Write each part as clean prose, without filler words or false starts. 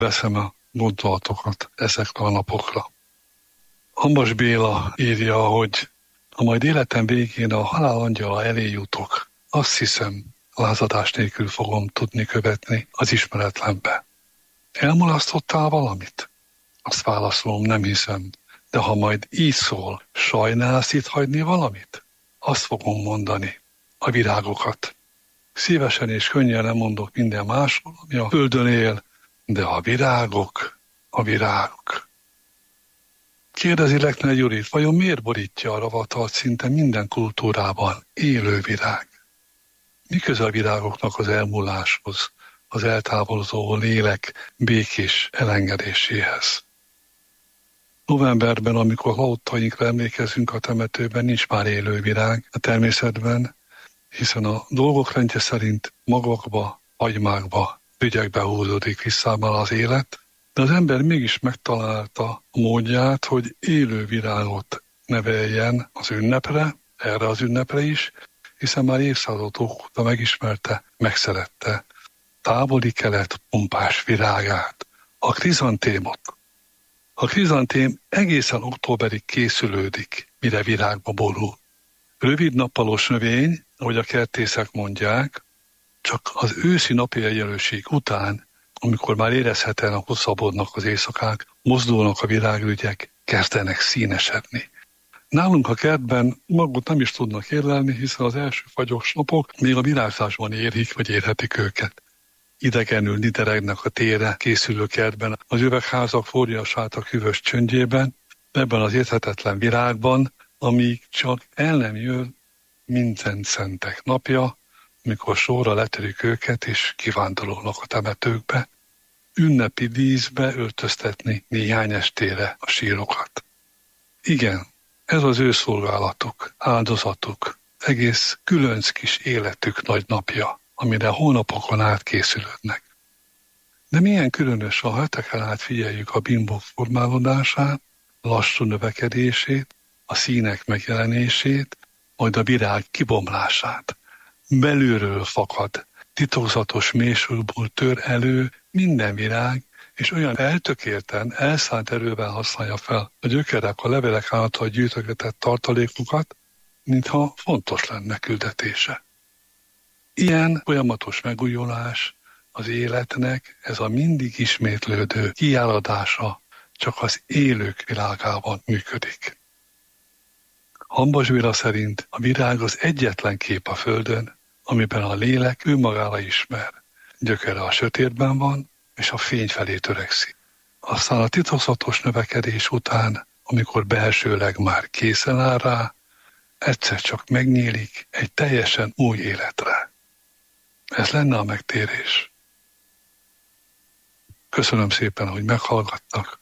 veszem a gondolatokat ezekre a napokra. Hambas Béla írja, hogy ha majd életem végén a halál angyala elé jutok, azt hiszem, lázadás nélkül fogom tudni követni az ismeretlenbe. Elmulasztottál valamit? Azt válaszolom, nem hiszem. De ha majd így szól, sajnálsz itt hagyni valamit? Azt fogom mondani, a virágokat. Szívesen és könnyen lemondok minden másról, ami a földön él, de a virágok, a virágok. Kérdezi Lechner Gyurit, vajon miért borítja a ravatalt szinte minden kultúrában élő virág? Mi köze a virágoknak az elmúláshoz, az eltávolozó lélek békés elengedéséhez? Novemberben, amikor halottainkra emlékezünk a temetőben, nincs már élő virág a természetben, hiszen a dolgok rendje szerint magakba, hagymákba, ügyekbe húzódik vissza már az élet, de az ember mégis megtalálta a módját, hogy élő virágot neveljen az ünnepre, erre az ünnepre is, hiszen már évszázadok óta megismerte, megszerette távoli kelet pompás virágát, a krizantémot. A krizantém egészen októberig készülődik, mire virágba borul. Rövid nappalos növény, ahogy a kertészek mondják, csak az őszi napi egyenlőség után, amikor már érezhetően hosszabbodnak az éjszakák, mozdulnak a virágügyek, kezdenek színesedni. Nálunk a kertben magot nem is tudnak érlelni, hiszen az első fagyos napok még a virágzásban érik, vagy érhetik őket. Idegenül nideregnek a térre készülő kertben, az üvegházak forjasát a hűvös csöndjében, ebben az érthetetlen virágban, amíg csak el nem jön minden szentek napja, mikor sorra letörik őket és kivándorolnak a temetőkbe, ünnepi díszbe öltöztetni néhány estére a sírokat. Igen, ez az ő szolgálatuk, áldozatuk, egész különc kis életük nagy napja, amire hónapokon át készülődnek. De milyen különös, ha heteken át figyeljük a bimbók formálódását, lassú növekedését, a színek megjelenését, majd a virág kibomlását. Belülről fakad, titokzatos mélységból tör elő minden virág, és olyan eltökélten, elszánt erővel használja fel a gyökerek, a levelek által gyűjtögetett tartalékokat, mintha fontos lenne küldetése. Ilyen folyamatos megújulás az életnek, ez a mindig ismétlődő kiáradása csak az élők világában működik. Hambas Béla szerint a virág az egyetlen kép a földön, amiben a lélek önmagára ismer. Gyökere a sötétben van, és a fény felé törekszik. Aztán a titokzatos növekedés után, amikor belsőleg már készen áll rá, egyszer csak megnyílik egy teljesen új életre. Ez lenne a megtérés. Köszönöm szépen, hogy meghallgattak.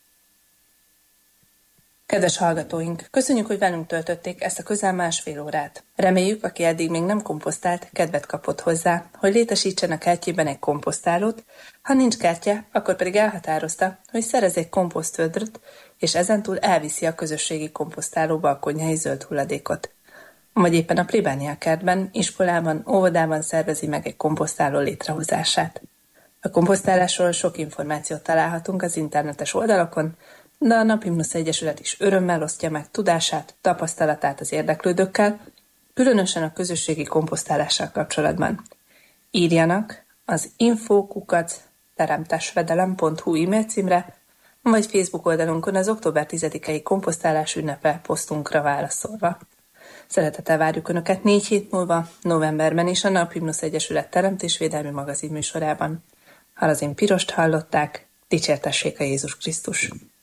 Kedves hallgatóink, köszönjük, hogy velünk töltötték ezt a közel másfél órát. Reméljük, aki eddig még nem komposztált, kedvet kapott hozzá, hogy létesítsen a kertjében egy komposztálót, ha nincs kertje, akkor pedig elhatározta, hogy szerez egy komposztvödröt, és ezentúl elviszi a közösségi komposztáló balkonjai zöld hulladékot. Vagy éppen a plébánia kertben, iskolában, óvodában szervezi meg egy komposztáló létrehozását. A komposztálásról sok információt találhatunk az internetes oldalakon, de a Naphimnusz Egyesület is örömmel osztja meg tudását, tapasztalatát az érdeklődőkkel, különösen a közösségi komposztálással kapcsolatban. Írjanak az info@teremtesvedelem.hu e-mail címre, vagy Facebook oldalunkon az október 10-i komposztálás ünnepe posztunkra válaszolva. Szeretettel várjuk Önöket 4 hét múlva, novemberben is a Naphimnusz Egyesület teremtésvédelmi magazin műsorában. Harazin Pirost hallották, dicsértessék a Jézus Krisztus!